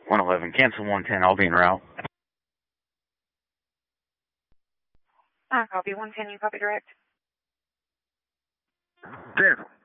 111, cancel 110, I'll be en route. Copy 110, you copy direct? Jennifer.